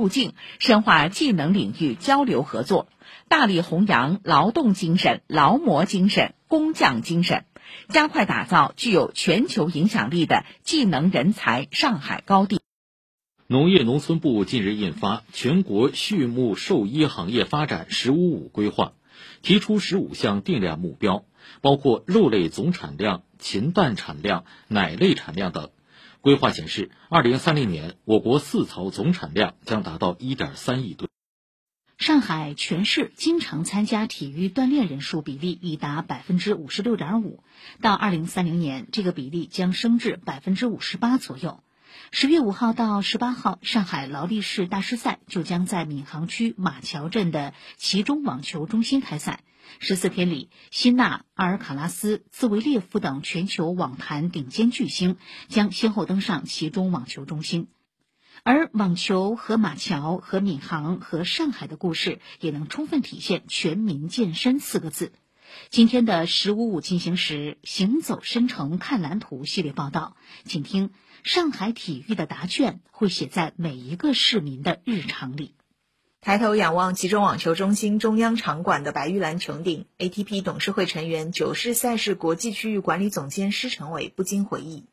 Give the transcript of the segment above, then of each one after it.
路径，深化技能领域交流合作，大力弘扬劳动精神、劳模精神、工匠精神，加快打造具有全球影响力的技能人才上海高地。 农业农村部近日印发《全国畜牧兽医行业发展“十五五”规划》，提出15项定量目标，包括肉类总产量、禽蛋产量、奶类产量等。规划显示，2030年我国饲草总产量将达到1.3亿吨。 上海全市经常参加体育锻炼人数比例已达 56.5%， 到2030年，这个比例将升至 58% 左右。10月5号到18号，上海劳力士大师赛就将在闵行区马桥镇的其中网球中心开赛。14天里，辛纳、阿尔卡拉斯、兹维列夫等全球网坛顶尖巨星将先后登上其中网球中心。而网球和马桥和闵行和上海的故事，也能充分体现全民健身4个字。今天的15.5进行时，行走深城看蓝图系列报道，请听上海体育的答卷会写在每一个市民的日常里。 抬头仰望其中网球中心中央场馆的白玉兰穹顶， ATP 董事会成员、九世赛事国际区域管理总监施成伟不禁回忆，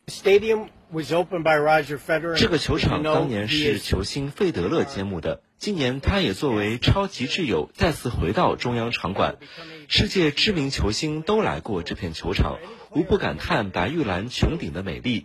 这个球场当年是球星费德勒揭幕的，今年他也作为超级挚友再次回到中央场馆。世界知名球星都来过这片球场，无不感叹白玉兰穹顶的美丽。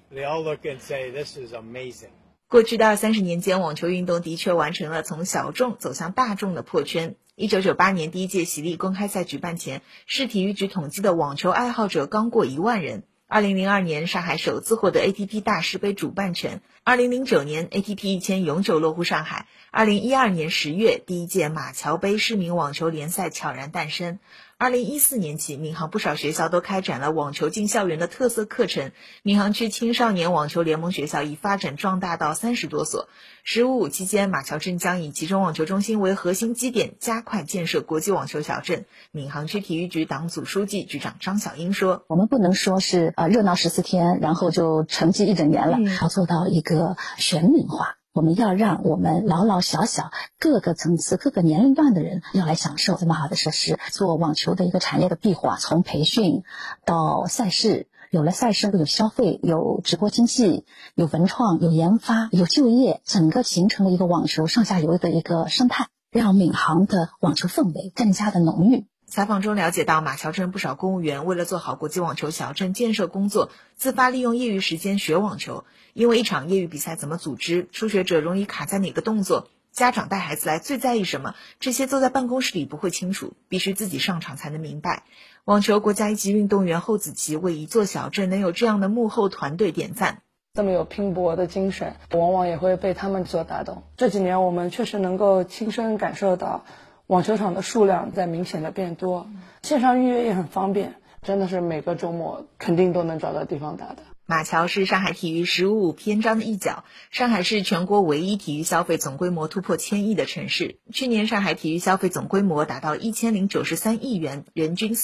过去的30年间，网球运动的确完成了从小众走向大众的破圈。1998年第一届喜力公开赛举办前，市体育局统计的网球爱好者刚过1万人。2002年，上海首次获得 ATP 大师杯主办权。2009年 ，ATP 1000永久落户上海。2012年10月，第一届马桥杯市民网球联赛悄然诞生。2014年起，闵行不少学校都开展了网球进校园的特色课程。闵行区青少年网球联盟学校已发展壮大到30多所。15.5期间，马桥镇将以其中网球中心为核心基点，加快建设国际网球小镇。闵行区体育局党组书记、局长张小英说：“ 我们不能说是热闹14天，然后就沉寂一整年了，要做到一个全民化。我们要让我们老老小小各个层次各个年龄段的人要来享受这么好的设施，做网球的一个产业的闭环，从培训到赛事，有了赛事有消费，有直播经济，有文创，有研发，有就业，整个形成了一个网球上下游的一个生态，让闵行的网球氛围更加的浓郁。” 采访中了解到，马桥镇不少公务员为了做好国际网球小镇建设工作，自发利用业余时间学网球。因为一场业余比赛怎么组织，初学者容易卡在哪个动作，家长带孩子来最在意什么，这些坐在办公室里不会清楚，必须自己上场才能明白。网球国家1级运动员侯子琪为一座小镇能有这样的幕后团队点赞。 这么有拼搏的精神，往往也会被他们所打动。这几年我们确实能够亲身感受到网球场的数量在明显的变多，线上预约也很方便，真的是每个周末肯定都能找到地方打的。 马桥是上海体育15.5篇章的一角，上海是全国唯一体育消费总规模突破1000亿的城市。去年上海体育消费总规模达到1093亿元，人均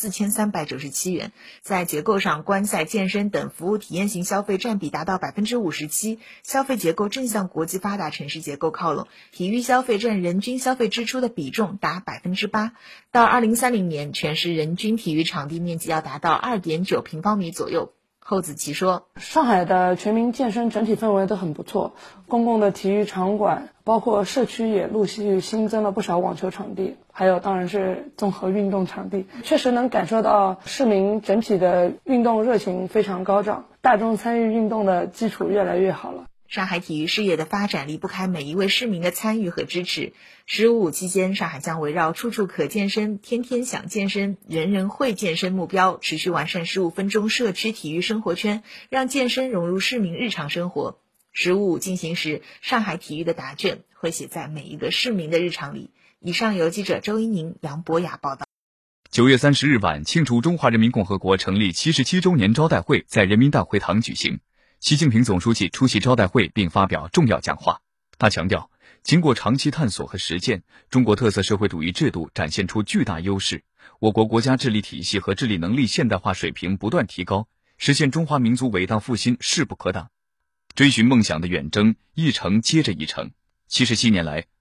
4397元。在结构上，观赛、健身等服务体验型消费占比达到 57%， 消费结构正向国际发达城市结构靠拢，体育消费占人均消费支出的比重达 8%。到2030年，全市人均体育场地面积要达到 2.9平方米左右。侯子琪说：“ 上海的全民健身整体氛围都很不错，公共的体育场馆，包括社区也陆续新增了不少网球场地，还有当然是综合运动场地，确实能感受到市民整体的运动热情非常高涨，大众参与运动的基础越来越好了。” 上海体育事业的发展离不开每一位市民的参与和支持。15.5期间，上海将围绕处处可健身、天天想健身、人人会健身目标，持续完善15分钟社区体育生活圈，让健身融入市民日常生活。15.5进行时，上海体育的答卷会写在每一个市民的日常里。以上由记者周一宁、杨博雅报道。 9月30日晚，庆祝中华人民共和国成立77周年招待会在人民大会堂举行。习近平总书记出席招待会并发表重要讲话。他强调，经过长期探索和实践，中国特色社会主义制度展现出巨大优势，我国国家治理体系和治理能力现代化水平不断提高，实现中华民族伟大复兴势不可挡。追寻梦想的远征，一程接着一程。77年来，